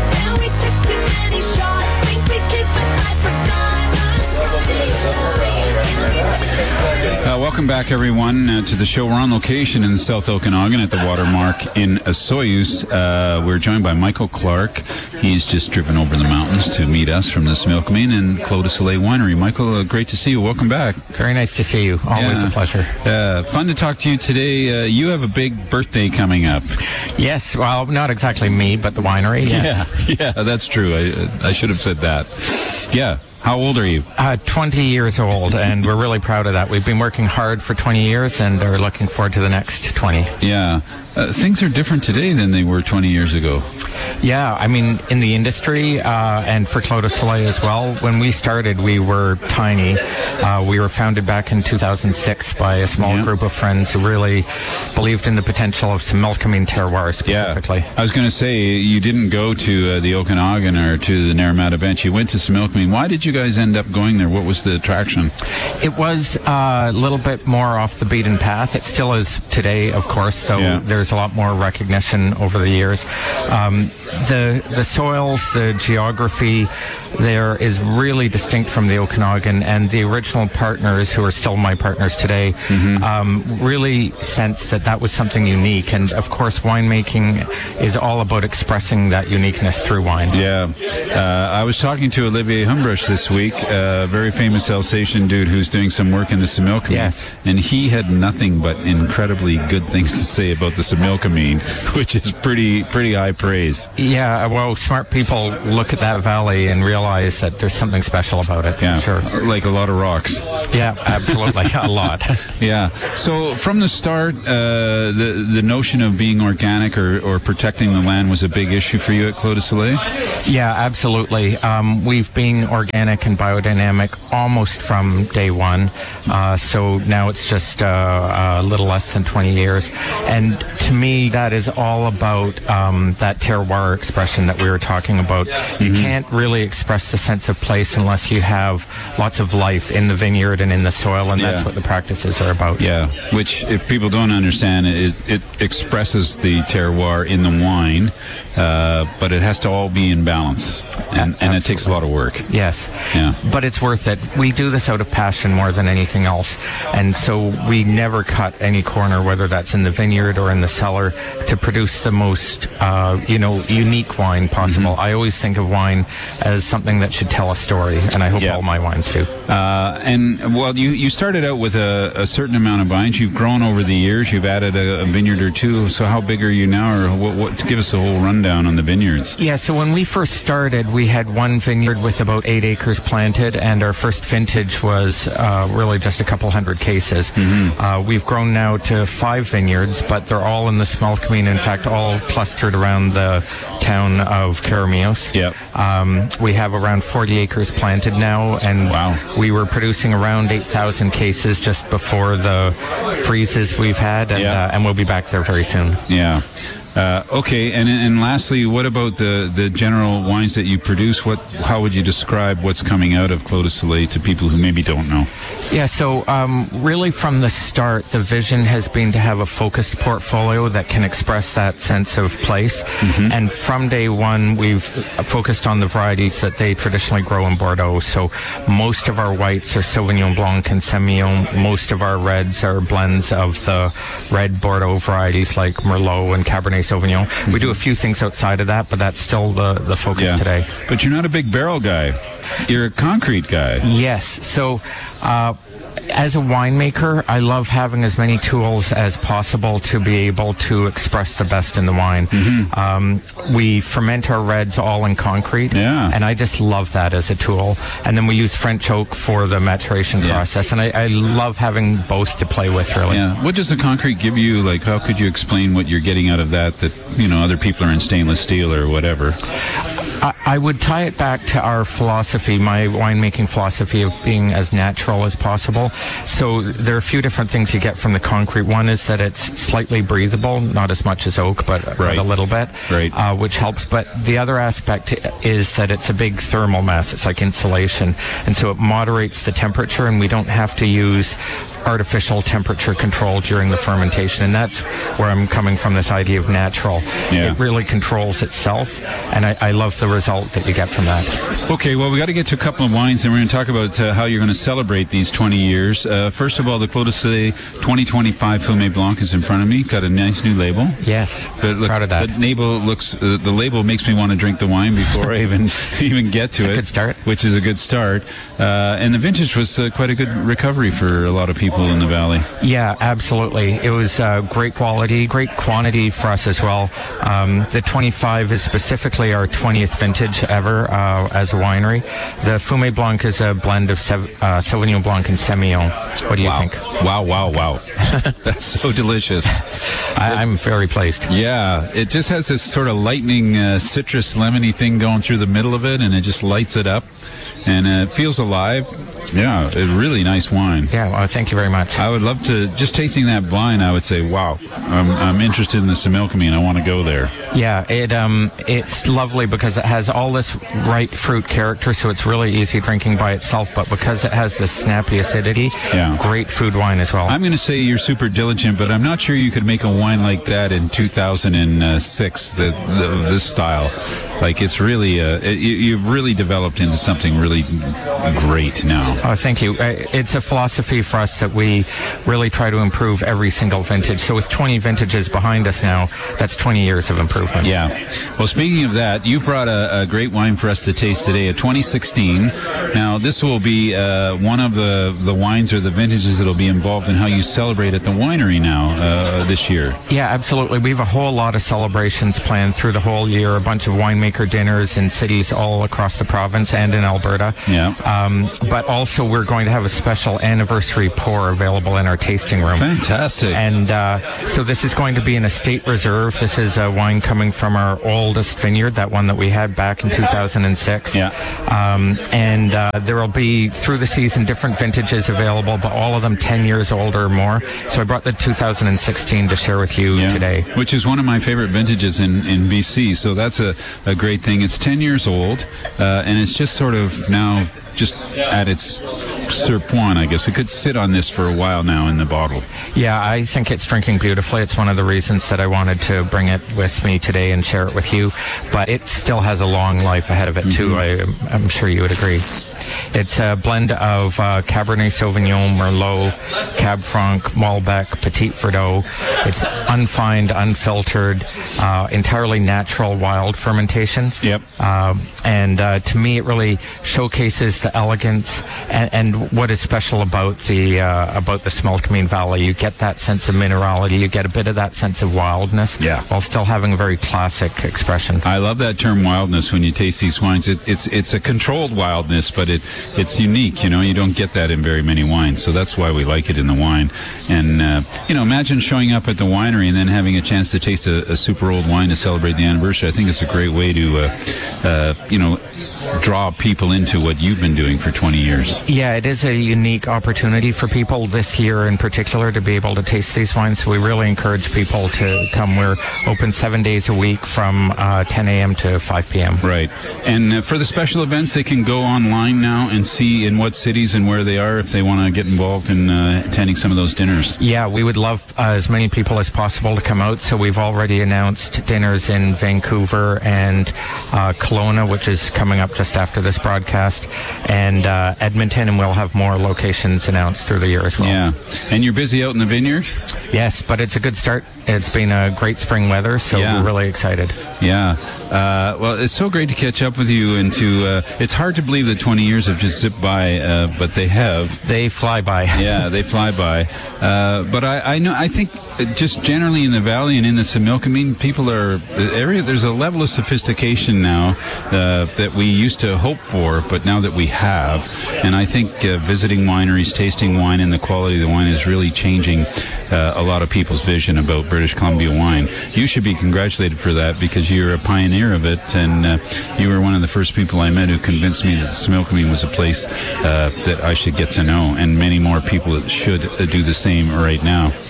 Welcome back, everyone, uh, to the show. We're on location in South Okanagan at the Watermark in Soyuz. Uh, we're joined by Michael Clark. He's just driven over the mountains to meet us from the Similkameen and Clos du Soleil Winery. Michael, uh, great to see you. Welcome back. Very nice to see you. Always Yeah. a pleasure. Uh, fun to talk to you today. Uh, you have a big birthday coming up. Yes, well, not exactly me, but the winery. Yes. Yeah, yeah, that's true. I, I should have said that. Yeah. How old are you? Uh, twenty years old, and we're really proud of that. We've been working hard for twenty years and are looking forward to the next twenty. Yeah. Uh, things are different today than they were twenty years ago. Yeah, I mean, in the industry uh, and for Clos du Soleil as well, when we started, we were tiny. Uh, we were founded back in two thousand six by a small group of friends who really believed in the potential of Similkameen terroir specifically. Yeah. I was going to say, you didn't go to uh, the Okanagan or to the Naramata Bench. You went to Similkameen. Why did you guys end up going there? What was the attraction? It was uh, a little bit more off the beaten path. It still is today, of course, so Yeah. there's a lot more recognition over the years. Um, the the soils, the geography there is really distinct from the Okanagan, and the original partners, who are still my partners today, um, really sensed that that was something unique. And of course, winemaking is all about expressing that uniqueness through wine. Yeah. Uh, I was talking to Olivier Humbrush this week, a very famous Alsatian dude who's doing some work in the Similkameen. Yes. And he had nothing but incredibly good things to say about the Similkameen, which is pretty pretty high praise. Yeah, well, smart people look at that valley and realize that there's something special about it. Yeah, sure. Like a lot of rocks. Yeah, absolutely, a lot. Yeah. So from the start, uh, the the notion of being organic or, or protecting the land was a big issue for you at Clos du Soleil? Yeah, absolutely. Um, we've been organic and biodynamic almost from day one. Uh, so now it's just uh, a little less than twenty years. And to me, that is all about um, that terroir expression that we were talking about. You can't really express the sense of place unless you have lots of life in the vineyard and in the soil, and that's Yeah. what the practices are about. Yeah, which, if people don't understand, it, it expresses the terroir in the wine, uh, but it has to all be in balance, and, and it takes a lot of work. Yes. Yeah. But it's worth it. We do this out of passion more than anything else. And so we never cut any corner, whether that's in the vineyard or in the cellar, to produce the most, uh, you know, unique wine possible. Mm-hmm. I always think of wine as something that should tell a story, and I hope Yeah. all my wines do. Uh, and, well, you, you started out with a, a certain amount of vines. You've grown over the years. You've added a, a vineyard or two. So how big are you now? Or what, what, give us a whole rundown on the vineyards. Yeah, so when we first started, we had one vineyard with about eight acres planted, and our first vintage was uh, really just a couple hundred cases. Uh, we've grown now to five vineyards, but they're all in the Similkameen, in fact, all clustered around the town of Caramios. Yep. Um, we have around forty acres planted now, and Wow. we were producing around eight thousand cases just before the freezes we've had, and, Yeah. uh, and we'll be back there very soon. Yeah. Uh, okay, and and lastly, what about the, the general wines that you produce? What how would you describe what's coming out of Clos du Soleil to people who maybe don't know? Yeah, so um, really from the start, the vision has been to have a focused portfolio that can express that sense of place. And from day one, we've focused on the varieties that they traditionally grow in Bordeaux. So most of our whites are Sauvignon Blanc and Semillon. Most of our reds are blends of the red Bordeaux varieties like Merlot and Cabernet Sauvignon. We do a few things outside of that, but that's still the, the focus Yeah. today. But you're not a big barrel guy. You're a concrete guy. Yes. So, uh, as a winemaker, I love having as many tools as possible to be able to express the best in the wine. Um, we ferment our reds all in concrete, Yeah. and I just love that as a tool. And then we use French oak for the maturation Yeah. process, and I, I love having both to play with, really. Yeah. What does the concrete give you? Like, how could you explain what you're getting out of that that, you know, other people are in stainless steel or whatever? I, I would tie it back to our philosophy, my winemaking philosophy of being as natural as possible. So there are a few different things you get from the concrete. One is that it's slightly breathable, not as much as oak, but, but Right. a little bit, Right. uh, which helps. But the other aspect is that it's a big thermal mass. It's like insulation. And so it moderates the temperature, and we don't have to use artificial temperature control during the fermentation, and that's where I'm coming from, this idea of natural. Yeah. It really controls itself, and I, I love the result that you get from that. Okay, well, we got to get to a couple of wines, and we're going to talk about uh, how you're going to celebrate these twenty years. Uh, first of all, the Clos du Soleil twenty twenty-five Fumé Blanc is in front of me. Got a nice new label. Yes, but look, proud of that. The label looks. Uh, the label makes me want to drink the wine before I even even get to it's it. A good start. Which is a good start. Uh, and the vintage was uh, quite a good recovery for a lot of people in the valley. Yeah, absolutely. It was uh, great quality, great quantity for us as well. Um, the twenty-five is specifically our twentieth vintage ever uh, as a winery. The Fumé Blanc is a blend of Sev- uh, Sauvignon Blanc and Semillon. What do you wow. think? Wow, wow, wow. That's so delicious. I, I'm very pleased. Yeah, it just has this sort of lightning uh, citrus lemony thing going through the middle of it, and it just lights it up, and uh, it feels alive. Yeah, a really nice wine. Yeah, well, thank you very much. I would love to, just tasting that blind, I would say, wow, I'm, I'm interested in the Similkameen. I want to go there. Yeah, it um, it's lovely because it has all this ripe fruit character, so it's really easy drinking by itself, but because it has this snappy acidity, yeah. great food wine as well. I'm going to say you're super diligent, but I'm not sure you could make a wine like that in two thousand six, the, the, this style. Like, it's really, uh, it, you've really developed into something really great now. Oh, thank you. It's a philosophy for us that we really try to improve every single vintage. So with twenty vintages behind us now, that's twenty years of improvement. Yeah. Well, speaking of that, you brought a, a great wine for us to taste today, a twenty sixteen. Now, this will be uh, one of the, the wines or the vintages that will be involved in how you celebrate at the winery now uh, this year. Yeah, absolutely. We have a whole lot of celebrations planned through the whole year, a bunch of winemaker dinners in cities all across the province and in Alberta. Yeah. Um, but also we're going to have a special anniversary pour available in our tasting room. Fantastic. And uh, so this is going to be an estate reserve. This is a wine coming from our oldest vineyard, that one that we had back in two thousand six. Yeah. Um, and uh, there will be, through the season, different vintages available, but all of them ten years old or more. So I brought the two thousand sixteen to share with you yeah. today. Which is one of my favorite vintages in, in B C, so that's a, a great thing. It's ten years old, uh, and it's just sort of now just at its sur point, I guess. It could sit on this for a while now in the bottle. Yeah, I think it's drinking beautifully. It's one of the reasons that I wanted to bring it with me today and share it with you. But it still has a long life ahead of it, too. Mm-hmm. I, I'm sure you would agree. It's a blend of uh, Cabernet Sauvignon, Merlot, Cab Franc, Malbec, Petit Verdot. It's unfined, unfiltered, uh, entirely natural wild fermentation. Yep. Uh, and uh, to me, it really showcases the elegance and, and what is special about the uh, about the Similkameen Valley. You get that sense of minerality. You get a bit of that sense of wildness, yeah. while still having a very classic expression. I love that term wildness when you taste these wines. It, it's it's a controlled wildness, but it it's unique. You know, you don't get that in very many wines, so that's why we like it in the wine. And uh, you know, imagine showing up at the winery and then having a chance to taste a, a super old wine to celebrate the anniversary. I think it's a great way to uh, uh, you know, draw people into what you've been doing for twenty years. Yeah, it is a unique opportunity for people this year in particular to be able to taste these wines. So we really encourage people to come. We're open seven days a week from uh, ten a.m. to five p.m. Right. And uh, for the special events, they can go online now and see in what cities and where they are if they want to get involved in uh, attending some of those dinners. Yeah, we would love uh, as many people as possible to come out. So we've already announced dinners in Vancouver and uh, Kelowna, which is coming up just after this broadcast, and uh, Edmonton, and we'll have more locations announced through the year as well. Yeah. And you're busy out in the vineyard? Yes, but it's a good start. It's been a great spring weather, so yeah. we're really excited. Yeah. Uh, well, it's so great to catch up with you, and to, uh, it's hard to believe that twenty years have just zipped by, uh, but they have. They fly by. Yeah, they fly by. Uh, but I, I know, I think just generally in the valley and in the Similkameen, people are, the area, there's a level of sophistication now uh, that we used to hope for, but now that we have. And I think uh, visiting wineries, tasting wine, and the quality of the wine is really changing uh, a lot of people's vision about British Columbia wine. You should be congratulated for that because you're a pioneer of it, and uh, you were one of the first people I met who convinced me that Similkameen was a place uh, that I should get to know, and many more people should uh, do the same right now.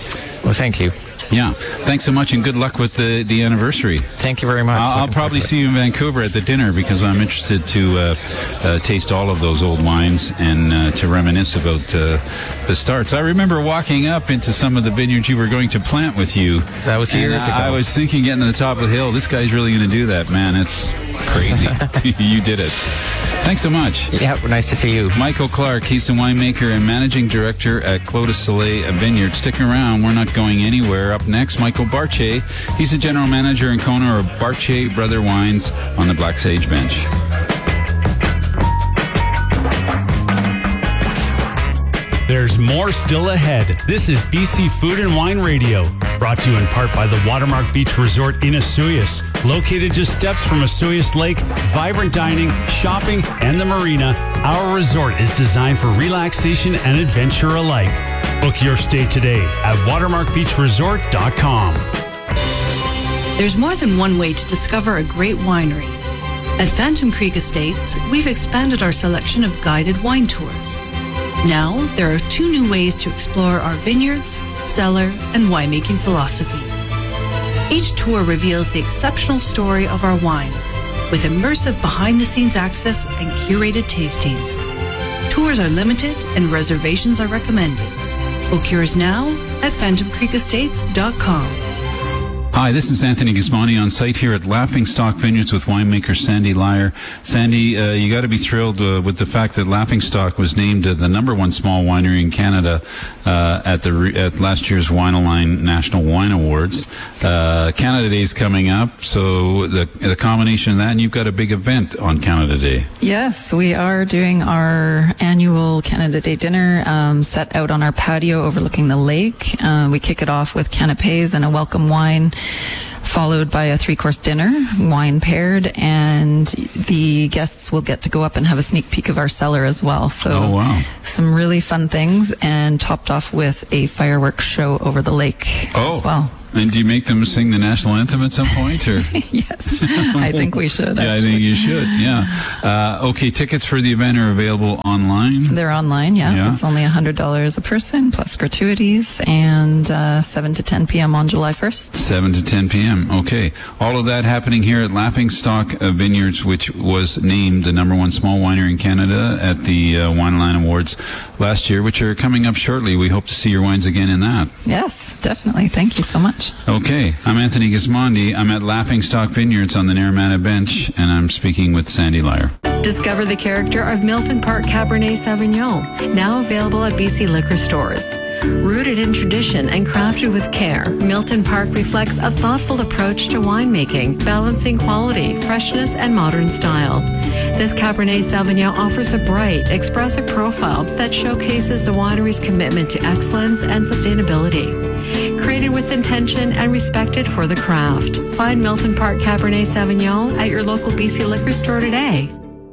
Well, thank you. Yeah. Thanks so much, and good luck with the, the anniversary. Thank you very much. I'll, I'll probably see you in Vancouver at the dinner because I'm interested to uh, uh, taste all of those old wines and uh, to reminisce about uh, the starts. I remember walking up into some of the vineyards you were going to plant with you. That was years and ago. I was thinking, getting to the top of the hill, this guy's really going to do that, man. It's crazy. You did it. Thanks so much. Yeah, nice to see you. Michael Clark, he's the winemaker and managing director at Clos du Soleil Vineyard. Stick around, we're not going anywhere. Up next, Michael Barche. He's the general manager and owner of Barche Brother Wines on the Black Sage Bench. There's more still ahead. This is B C Food and Wine Radio, brought to you in part by the Watermark Beach Resort in Osoyoos. Located just steps from Osoyoos Lake, vibrant dining, shopping, and the marina, our resort is designed for relaxation and adventure alike. Book your stay today at watermark beach resort dot com. There's more than one way to discover a great winery. At Phantom Creek Estates, we've expanded our selection of guided wine tours. Now, there are two new ways to explore our vineyards, cellar, and winemaking philosophy. Each tour reveals the exceptional story of our wines, with immersive behind-the-scenes access and curated tastings. Tours are limited and reservations are recommended. Book yours now at phantom creek estates dot com. Hi, this is Anthony Gismondi on site here at Laughing Stock Vineyards with winemaker Sandy Lyer. Sandy, uh, you got to be thrilled uh, with the fact that Laughing Stock was named uh, the number one small winery in Canada uh, at the re- at last year's Wine-A-Line National Wine Awards. Uh, Canada Day is coming up, so the the combination of that, and you've got a big event on Canada Day. Yes, we are doing our annual Canada Day dinner um, set out on our patio overlooking the lake. Uh, we kick it off with canapes and a welcome wine, followed by a three-course dinner, wine paired, and the guests will get to go up and have a sneak peek of our cellar as well. So oh, wow. Some really fun things, and topped off with a fireworks show over the lake oh. as well. And do you make them sing the national anthem at some point? Or? Yes, I think we should. Yeah, actually. I think you should, yeah. Uh, okay, tickets for the event are available online? They're online, yeah. Yeah. It's only one hundred dollars a person, plus gratuities, and uh, seven to ten p.m. on July first. seven to ten p.m. Okay. All of that happening here at Laughing Stock uh, Vineyards, which was named the number one small winery in Canada at the uh, Wine-A-Line Awards last year, which are coming up shortly. We hope to see your wines again in that. Yes, definitely. Thank you so much. Okay. I'm Anthony Gismondi. I'm at Laughing Stock Vineyards on the Naramata Bench, and I'm speaking with Sandy Lyer. Discover the character of Milton Park Cabernet Sauvignon, now available at B C liquor stores. Rooted in tradition and crafted with care, Milton Park reflects a thoughtful approach to winemaking, balancing quality, freshness, and modern style. This Cabernet Sauvignon offers a bright, expressive profile that showcases the winery's commitment to excellence and sustainability. Created with intention and respected for the craft. Find Milton Park Cabernet Sauvignon at your local B C liquor store today.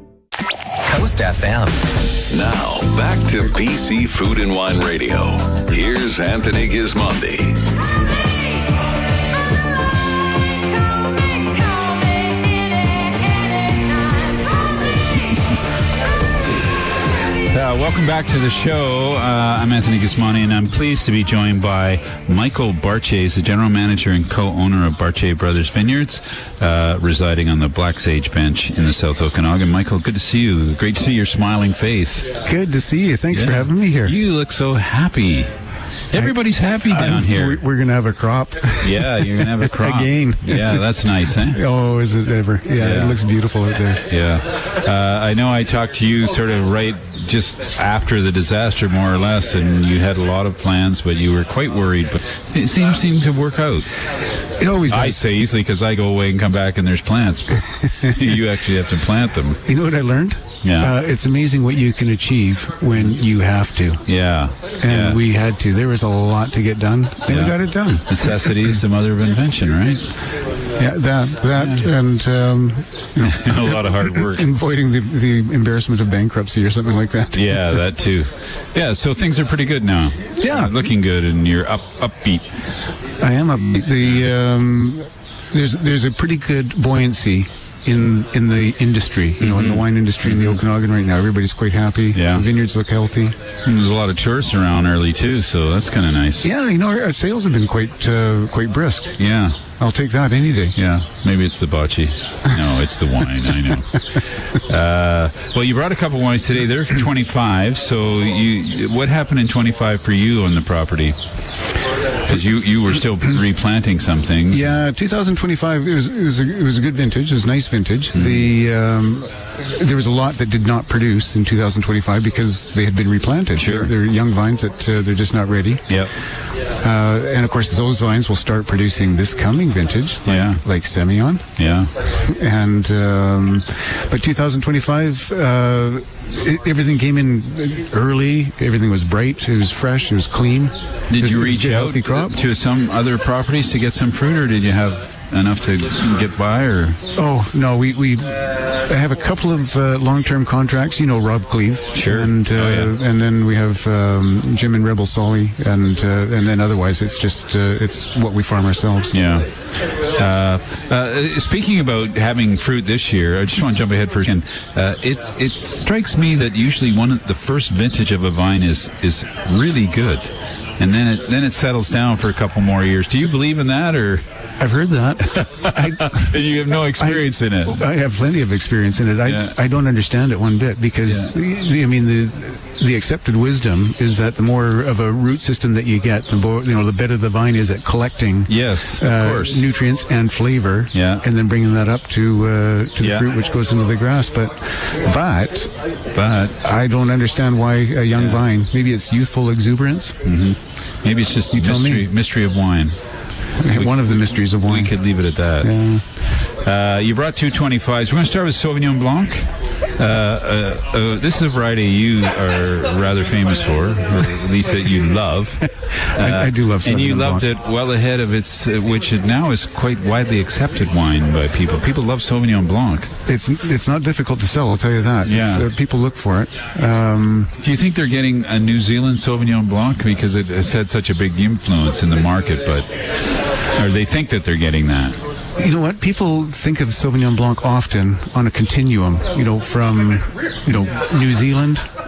Coast F M. Now, back to B C Food and Wine Radio. Here's Anthony Gismondi. Uh, welcome back to the show. Uh, I'm Anthony Gismondi, and I'm pleased to be joined by Michael Barche, the general manager and co-owner of Barche Brothers Vineyards, uh, residing on the Black Sage Bench in the South Okanagan. Michael, good to see you. Great to see your smiling face. Good to see you. Thanks Yeah. for having me here. You look so happy. Everybody's happy down I'm- here. We're, we're going to have a crop. Yeah, you're going to have a crop. Again. Yeah, that's nice, eh? Oh, is it ever? Yeah, Yeah. it looks beautiful out there. Yeah. Uh, I know I talked to you sort of right just after the disaster, more or less, and you had a lot of plans, but you were quite worried. But it seems seemed to work out. It always I say easily because I go away and come back and there's plants, but you actually have to plant them. You know what I learned? Yeah. Uh, it's amazing what you can achieve when you have to. Yeah. And yeah. we had to. There was a lot to get done, and Yeah. we got it done. Necessity is the mother of invention, right? Yeah, that, that, Yeah. and um, you know, A lot of hard work. avoiding the, the embarrassment of bankruptcy or something like that. Yeah, that too. Yeah, so things are pretty good now. Yeah. Looking good, and you're up upbeat. I am a the um, there's there's a pretty good buoyancy in in the industry, you know, in the wine industry in the Okanagan right now. Everybody's quite happy. Yeah. The vineyards look healthy. And there's a lot of tourists around early too, so that's kind of nice. Yeah, you know, our, our sales have been quite uh, quite brisk. Yeah. I'll take that any day. Yeah, maybe it's the bocce. No, it's the wine. I know. Uh, well, you brought a couple wines today. They're twenty-five. So, you, what happened in twenty-five for you on the property? Because you, you were still replanting something. Yeah, two thousand twenty-five. It was it was a, it was a good vintage. It was a nice vintage. Mm-hmm. The um, there was a lot that did not produce in two thousand twenty-five because they had been replanted. Sure, they're, they're young vines that uh, they're just not ready. Yep. Uh, and of course, those vines will start producing this coming vintage, like, yeah, like Semillon. Yeah. And um, but two thousand twenty-five, uh, it, everything came in early. Everything was bright. It was fresh. It was clean. Did it was, you it was reach good, out healthy crop. to some other properties to get some fruit, or did you have enough to get by? Or oh no, we we have a couple of uh, long-term contracts. You know, Rob Cleve, sure, and uh, oh, yeah. and then we have um, Jim and Rebel Solly, and uh, and then otherwise it's just uh, it's what we farm ourselves. Yeah. Uh, uh, speaking about having fruit this year, I just want to jump ahead for a second. Uh, it's it strikes me that usually one of the first vintage of a vine is is really good, and then it then it settles down for a couple more years. Do you believe in that, or? I've heard that. I, you have no experience I, in it. I have plenty of experience in it. I, yeah. I don't understand it one bit because, yeah. I mean, the the accepted wisdom is that the more of a root system that you get, the more, you know, the better the vine is at collecting yes, of uh, course. nutrients and flavor, yeah. and then bringing that up to uh, to the yeah. fruit which goes into the grass. But but but I don't understand why a young yeah. vine. Maybe it's youthful exuberance. Mm-hmm. Maybe it's just you mystery mystery of wine. We, One of the mysteries of wine. We could leave it at that. Yeah. Uh, you brought two twenty-fives. We're going to start with Sauvignon Blanc. Uh, uh, uh, this is a variety you are rather famous for, or at least that you love. Uh, I, I do love Sauvignon and you loved Blanc. it well ahead of its, uh, which it now is quite widely accepted wine by people. People love Sauvignon Blanc. It's it's not difficult to sell, I'll tell you that. Yeah. Uh, people look for it. Um, Do you think they're getting a New Zealand Sauvignon Blanc because it has had such a big influence in the market, but or they think that they're getting that? You know what? People think of Sauvignon Blanc often on a continuum, you know, from, you know, New Zealand